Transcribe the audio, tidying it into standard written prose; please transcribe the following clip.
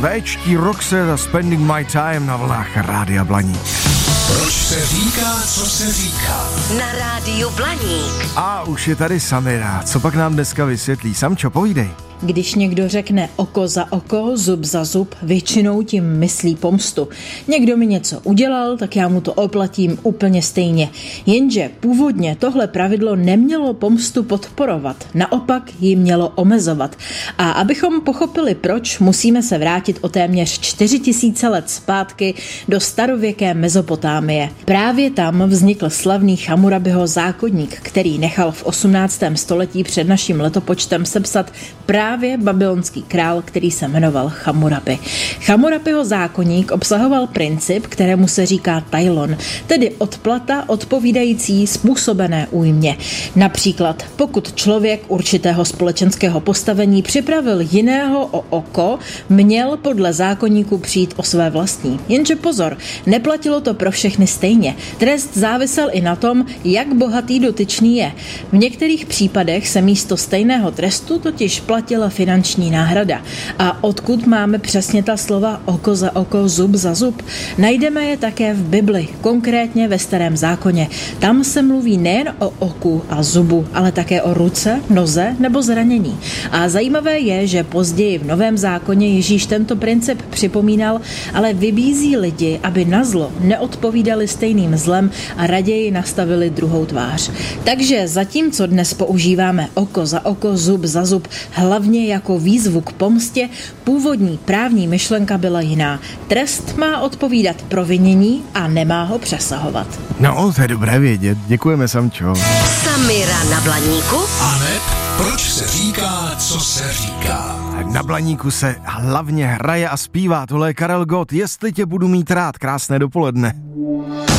Véčtí Roxette a Spending My Time na vlnách Rádia Blaník. Proč se říká, co se říká? Na Rádiu Blaník. A už je tady Samira. Co pak nám dneska vysvětlí? Samčo, povídej. Když někdo řekne oko za oko, zub za zub, většinou tím myslí pomstu. Někdo mi něco udělal, tak já mu to oplatím úplně stejně. Jenže původně tohle pravidlo nemělo pomstu podporovat, naopak ji mělo omezovat. A abychom pochopili proč, musíme se vrátit o téměř 4000 let zpátky do starověké Mezopotámie. Právě tam vznikl slavný Chamurabiho zákoník, který nechal v 18. století před naším letopočtem sepsat právě babylonský král, který se jmenoval Chamurabi. Chamurabiho zákoník obsahoval princip, kterému se říká tajlon, tedy odplata odpovídající způsobené újmě. Například, pokud člověk určitého společenského postavení připravil jiného o oko, měl podle zákoníku přijít o své vlastní. Jenže pozor, neplatilo to pro všechny stejně. Trest závisel i na tom, jak bohatý dotyčný je. V některých případech se místo stejného trestu totiž platila finanční náhrada. A odkud máme přesně ta slova oko za oko, zub za zub? Najdeme je také v Bibli, konkrétně ve Starém zákoně. Tam se mluví nejen o oku a zubu, ale také o ruce, noze nebo zranění. A zajímavé je, že později v Novém zákoně Ježíš tento princip připomínal, ale vybízí lidi, aby na zlo neodpovídali stejným zlem a raději nastavili druhou tvář. Takže zatímco dnes používáme oko za oko, zub za zub, hlavně jako výzvu k pomstě, původní právní myšlenka byla jiná. Trest má odpovídat provinění a nemá ho přesahovat. No, to je dobré vědět. Děkujeme, Samčo. Samira na Blaníku. Aneb, proč se říká, co se říká? Na Blaníku se hlavně hraje a zpívá. Tohle je Karel Gott. Jestli tě budu mít rád. Krásné dopoledne.